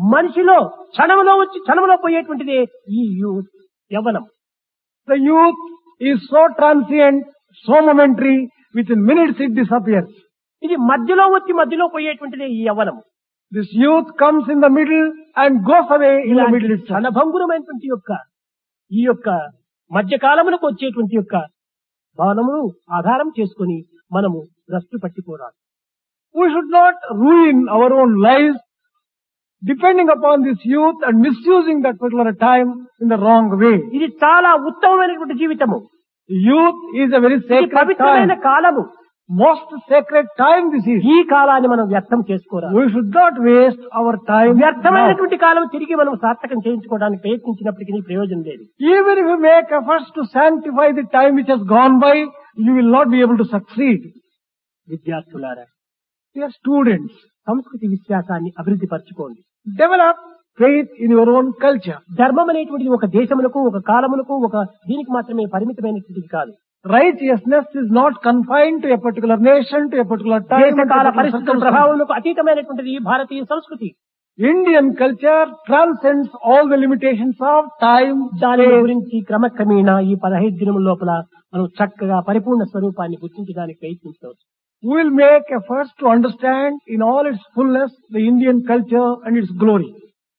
మనిషిలో క్షణంలో వచ్చి క్షణంలో పోయేటువంటిదే ఈ youth Yavvanam. The youth is so transient, so momentary, within minutes it disappears. ఇది మధ్యలో వచ్చి మధ్యలో పోయేటువంటిదే ఈ యవ్వనం. This youth comes in the middle and goes away in the middle itself. క్షణభంగురమైనటువంటి ఈ యొక్క మధ్యకాలములకు వచ్చేటువంటి యొక్క భావనమును ఆధారం చేసుకొని మనము భ్రష్టు పట్టిపోరాదు. We should not ruin our own lives depending upon this youth and misusing that particular time in the wrong way. ఇది చాలా ఉత్తమమైనటువంటి జీవితము. Youth is a very ఇది sacred పవిత్రమైన time. కాలము. Most sacred time this is. ఈ కాలాన్ని మనం వ్యర్థం చేసుకోరాదు. We should not waste our time. now. వ్యర్థమైనటువంటి కాలం తిరిగి మనం సార్థకం చేయించుకోవడానికి ప్రయత్నించినప్పటికీ ప్రయోజనం లేదు. Even if you make efforts to sanctify the time which has gone by, you will not be able to succeed. విద్యార్థులారా, We are students. సంస్కృతి విశ్వాసాన్ని అభివృద్ధి పరచుకోండి. Develop faith in your own culture. ధర్మం అనేటువంటిది ఒక దేశములకు, ఒక కాలములకు, ఒక దీనికి మాత్రమే పరిమితమైనటువంటిది కాదు. Righteousness is not confined to a particular nation, to a particular time. and to a దేశకాల particular పరిస్థితుల circumstance. ప్రభావములకు అతీతమైనటువంటిది ఈ భారతీయ సంస్కృతి. Indian culture transcends all the limitations of time, దాని space. గురించి క్రమక్రమేణా ఈ 15 దినముల లోపల మనం చక్కగా పరిపూర్ణ స్వరూపాన్ని గుర్తించడానికి ప్రయత్నించవచ్చు. We will make efforts to understand in all its fullness the Indian culture and its glory.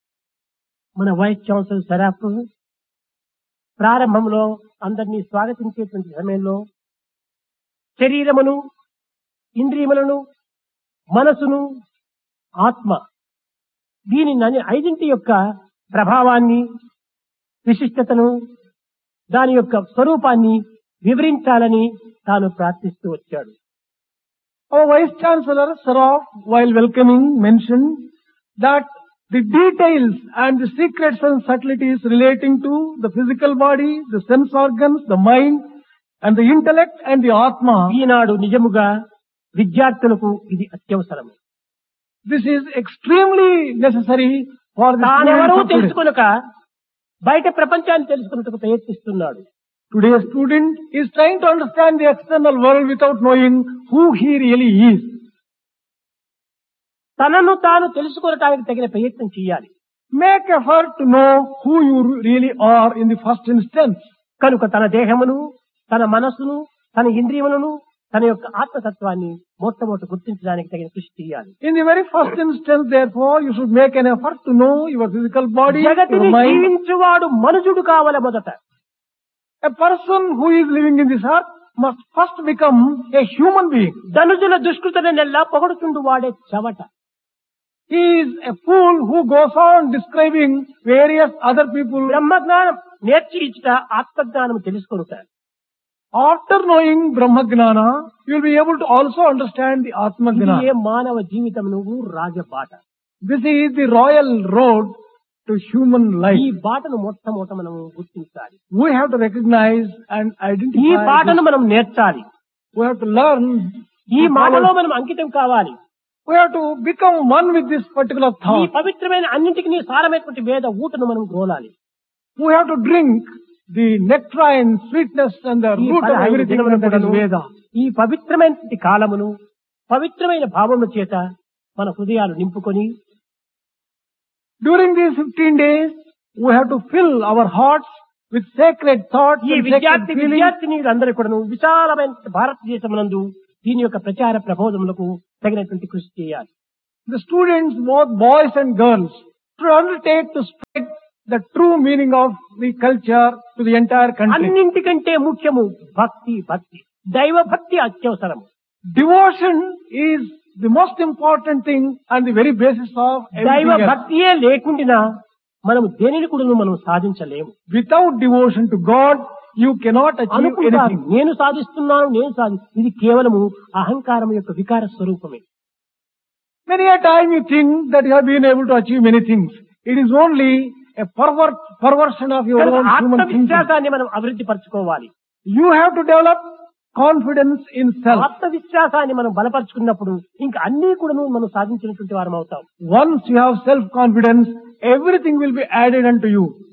మన వైస్ ఛాన్సలర్ సరాఫ్ ప్రారంభంలో అందరినీ స్వాగతించేటువంటి సమయంలో శరీరమును, ఇంద్రియములను, మనసును, ఆత్మ దీని ఐదింటి యొక్క ప్రభావాన్ని, విశిష్టతను, దాని యొక్క స్వరూపాన్ని వివరించాలని తాను ప్రార్థిస్తూ వచ్చాడు. Our Vice Chancellor Saraf, while welcoming, mentioned that the details and the secrets and subtleties relating to the physical body, the sense organs, the mind, and the intellect and the Atma, ఈనాడు నిజముగా విద్యార్థులకు ఇది అత్యవసరం. this is extremely necessary for the తానెవరూ students of today. తెలుసుకొనక బయట ప్రపంచాన్ని తెలుసుకున్నట్టుకు ప్రయత్నిస్తున్నాడు. Today's student is trying to understand the external world without knowing who he really is. తనను తాను తెలుసుకోవడానికి తగిన ప్రయత్నం చేయాలి. Make effort to know who you really are in the first instance. కనుక తన దేహమును, తన మనస్సును, తన ఇంద్రియములను, తన యొక్క ఆత్మతత్వాన్ని మొట్టమొదటి గుర్తించడానికి తగిన కృషి చేయాలి. In the very first instance, therefore, you should make an effort to know your physical body, your జగతిని mind. జీవించువాడు మనుజుడు కావాల మొదట. A person who is living in this earth must first become a human being. ధనుజుల దుష్కృతని నెల్లా పొగడుచుండు వాడే చవట. He is a fool who goes on describing various other people. బ్రహ్మజ్ఞానం నేర్చి ఇచ్చుట ఆత్మజ్ఞానం తెలుసుకొనుట. After knowing Brahma Gnana, you will be able to also understand the Atma ఇది Gnana. ఏ మానవ జీవితం నువ్వు రాజబాట. This is the royal road to human ఈ life. బాటను మొట్టమొదట మనం గుర్తించాలి. We have to recognize and ఈ identify. బాటను this. మనం నేర్చాలి. We have to learn. ఈ to మాటలో follow. మనం అంకితం కావాలి. We have to become one with this particular ఈ thought. పవిత్రమైన అన్నింటికి సారమైనటువంటి వేద ఊటను మనం గ్రోలాలి. We have to drink the nectarine, sweetness and the ఈ root of 15 everything దినముల that is కూడాను Veda. ఈ పవిత్రమైనటువంటి కాలమును పవిత్రమైన భావముల చేత మన హృదయాలు నింపుకొని During these 15 days, we have to fill our hearts with sacred thoughts ఈ and sacred విద్యార్థి feelings. విద్యార్థినీలందరూ కూడాను విశాలమైన భారతదేశమునందు దీని యొక్క ప్రచార ప్రబోధములకు తగినటువంటి కృషి చేయాలి. The students, both boys and girls, should undertake to spread the true meaning of the culture to the entire country. అన్నింటికంటే ముఖ్యము భక్తి. దైవ భక్తి అత్యవసరం. Devotion is the most important thing and the very basis of దైవ everything else. భక్తియే లేకుండా మనము దేనిని కూడా మనం సాధించలేము. Without devotion to God, you cannot achieve అనుకుంటారు anything. నేను సాధిస్తున్నాను. ఇది కేవలము అహంకారం యొక్క వికార స్వరూపమే. Many a time you think that you have been able to achieve many things. It is only a perversion of your కనుక own human thinking. ఆత్మవిశ్వాసాన్ని మనం అభివృద్ధి పరచుకోవాలి. You have to develop confidence in self. ఆత్మవిశ్వాసాన్ని మనం బలపరుచుకున్నప్పుడు ఇంకా అన్ని కూడా మనం సాధించినటువంటి వారం అవుతాం. Once you have self-confidence, everything will be added unto you.